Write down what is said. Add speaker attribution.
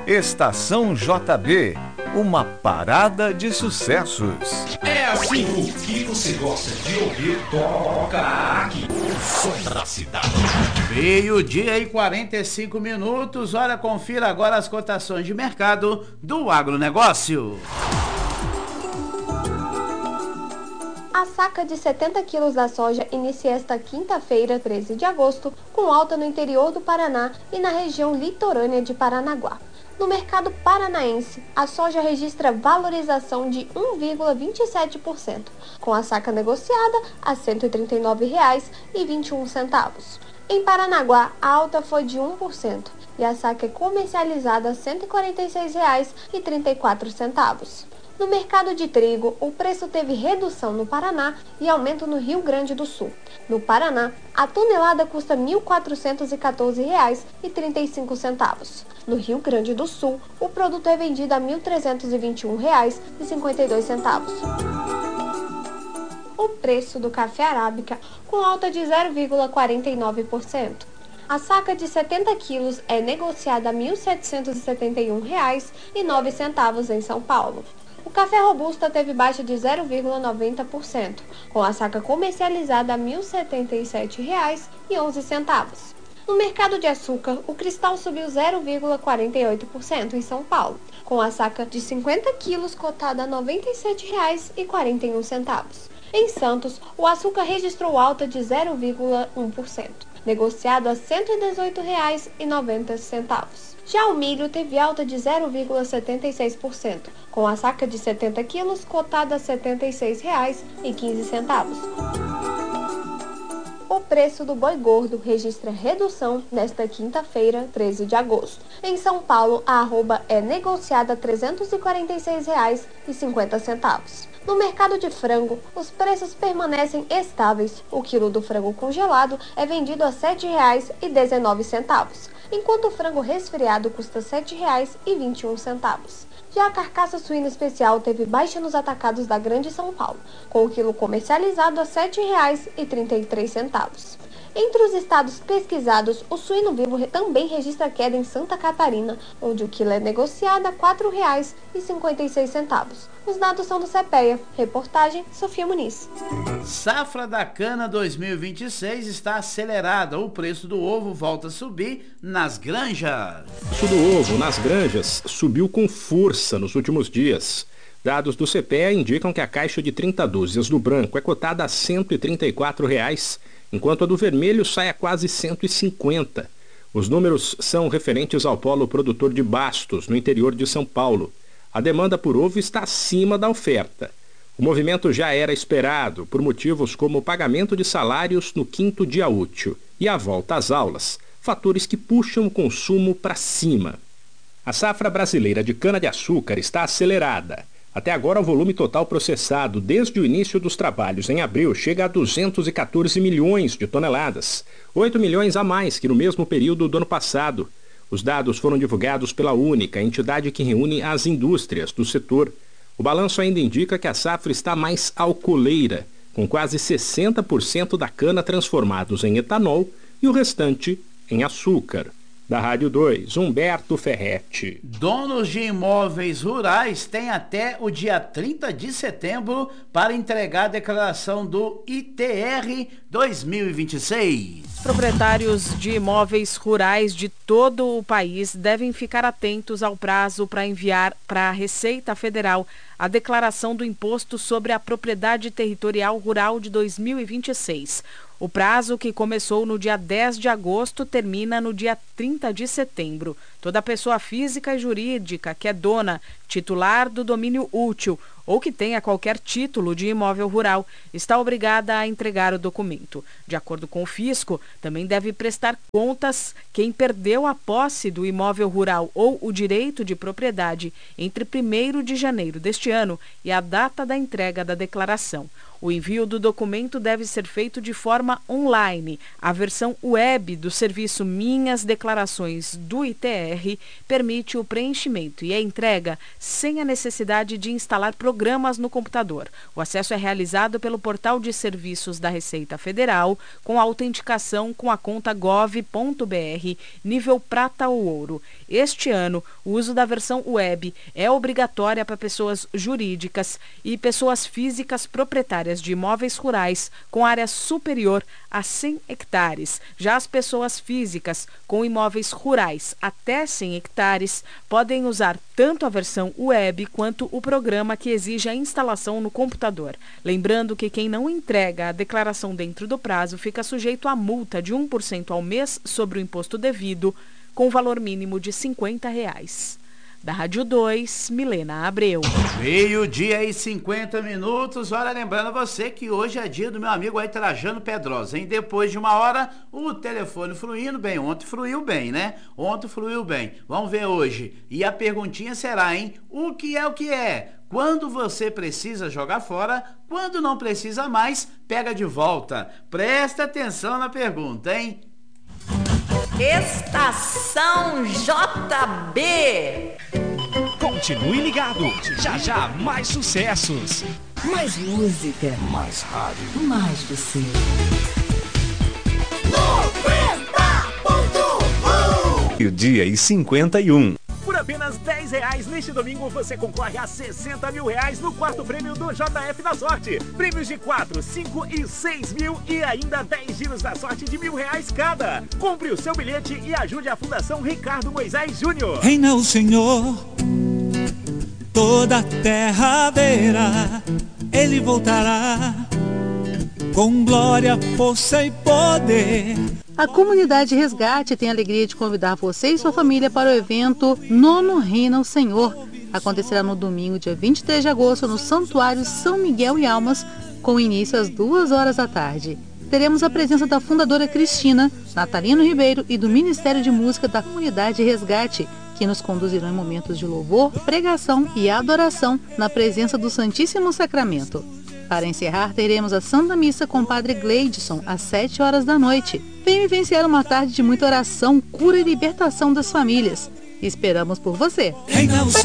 Speaker 1: Estação JB, uma parada de sucessos.
Speaker 2: É assim, o que você gosta de ouvir, toca aqui. O som da cidade.
Speaker 3: Meio-dia e 45 minutos. Olha, confira agora as cotações de mercado do agronegócio.
Speaker 4: A saca de 70 quilos da soja inicia esta quinta-feira, 13 de agosto, com alta no interior do Paraná e na região litorânea de Paranaguá. No mercado paranaense, a soja registra valorização de 1,27%, com a saca negociada a R$ 139,21. Em Paranaguá, a alta foi de 1% e a saca é comercializada a R$ 146,34. No mercado de trigo, o preço teve redução no Paraná e aumento no Rio Grande do Sul. No Paraná, a tonelada custa R$ 1.414,35. No Rio Grande do Sul, o produto é vendido a R$ 1.321,52. O preço do café arábica com alta de 0,49%. A saca de 70 quilos é negociada a R$ 1.771,09 em São Paulo. O café robusta teve baixa de 0,90%, com a saca comercializada a R$ 1.077,11. No mercado de açúcar, o cristal subiu 0,48% em São Paulo, com a saca de 50 quilos cotada a R$ 97,41. Em Santos, o açúcar registrou alta de 0,1%, negociado a R$ 118,90. Já o milho teve alta de 0,76%, com a saca de 70 quilos cotada a R$ 76,15. O preço do boi gordo registra redução nesta quinta-feira, 13 de agosto. Em São Paulo, a arroba é negociada a R$ 346,50. No mercado de frango, os preços permanecem estáveis. O quilo do frango congelado é vendido a R$ 7,19, enquanto o frango resfriado custa R$ 7,21. Já a carcaça suína especial teve baixa nos atacados da Grande São Paulo, com o quilo comercializado a R$ 7,33. Entre os estados pesquisados, o suíno vivo também registra queda em Santa Catarina, onde o quilo é negociado a R$ 4,56. Os dados são do CPEA. Reportagem Sofia Muniz.
Speaker 3: Safra da cana 2026 está acelerada. O preço do ovo volta a subir nas granjas.
Speaker 5: O preço do ovo nas granjas subiu com força nos últimos dias. Dados do CPEA indicam que a caixa de 30 dúzias do branco é cotada a R$ 134,00, enquanto a do vermelho sai a quase 150. Os números são referentes ao polo produtor de Bastos, no interior de São Paulo. A demanda por ovo está acima da oferta. O movimento já era esperado por motivos como o pagamento de salários no 5º dia útil e a volta às aulas, fatores que puxam o consumo para cima. A safra brasileira de cana-de-açúcar está acelerada. Até agora, o volume total processado desde o início dos trabalhos em abril chega a 214 milhões de toneladas, 8 milhões a mais que no mesmo período do ano passado. Os dados foram divulgados pela Única, entidade que reúne as indústrias do setor. O balanço ainda indica que a safra está mais alcooleira, com quase 60% da cana transformados em etanol e o restante em açúcar. Da Rádio 2, Humberto Ferretti.
Speaker 3: Donos de imóveis rurais têm até o dia 30 de setembro para entregar a declaração do ITR 2026.
Speaker 6: Proprietários de imóveis rurais de todo o país devem ficar atentos ao prazo para enviar para a Receita Federal a declaração do Imposto sobre a Propriedade Territorial Rural de 2026. O prazo, que começou no dia 10 de agosto, termina no dia 30 de setembro. Toda pessoa física e jurídica que é dona, titular do domínio útil ou que tenha qualquer título de imóvel rural está obrigada a entregar o documento. De acordo com o fisco, também deve prestar contas quem perdeu a posse do imóvel rural ou o direito de propriedade entre 1º de janeiro deste ano e a data da entrega da declaração. O envio do documento deve ser feito de forma online. A versão web do serviço Minhas Declarações do ITR permite o preenchimento e a entrega sem a necessidade de instalar programas programas no computador. O acesso é realizado pelo portal de serviços da Receita Federal, com autenticação com a conta gov.br, nível prata ou ouro. Este ano, o uso da versão web é obrigatória para pessoas jurídicas e pessoas físicas proprietárias de imóveis rurais com área superior a 100 hectares. Já as pessoas físicas com imóveis rurais até 100 hectares podem usar tanto a versão web quanto o programa que exige a instalação no computador. Lembrando que quem não entrega a declaração dentro do prazo fica sujeito a multa de 1% ao mês sobre o imposto devido, com valor mínimo de R$ 50. Da Rádio 2, Milena Abreu.
Speaker 3: 12:50. Olha, lembrando você que hoje é dia do meu amigo aí Trajano Pedrosa, hein? Depois de uma hora, o telefone fluindo bem. Ontem fluiu bem, né? Ontem fluiu bem. Vamos ver hoje. E a perguntinha será, hein? O que é o que é? Quando você precisa jogar fora, quando não precisa mais, pega de volta. Presta atenção na pergunta, hein?
Speaker 7: Estação JB.
Speaker 2: Continue ligado. Já já mais sucessos.
Speaker 7: Mais música.
Speaker 2: Mais rádio.
Speaker 7: Mais você.
Speaker 1: 90.1. Meio-dia e 51.
Speaker 8: Por apenas R$10 neste domingo você concorre a R$60 mil no quarto prêmio do JF da Sorte. Prêmios de 4, 5 e 6 mil e ainda 10 giros da sorte de R$1.000 cada. Compre o seu bilhete e ajude a Fundação Ricardo Moisés Júnior.
Speaker 9: Reina o Senhor, toda a terra verá, Ele voltará com glória, força e poder.
Speaker 10: A Comunidade Resgate tem a alegria de convidar você e sua família para o evento Nono Reina o Senhor. Acontecerá no domingo, dia 23 de agosto, no Santuário São Miguel e Almas, com início às 2h da tarde. Teremos a presença da fundadora Cristina, Natalino Ribeiro e do Ministério de Música da Comunidade Resgate, que nos conduzirão em momentos de louvor, pregação e adoração na presença do Santíssimo Sacramento. Para encerrar, teremos a Santa Missa com o Padre Gleidson, às 7h da noite. Venha vivenciar uma tarde de muita oração, cura e libertação das famílias. Esperamos por você!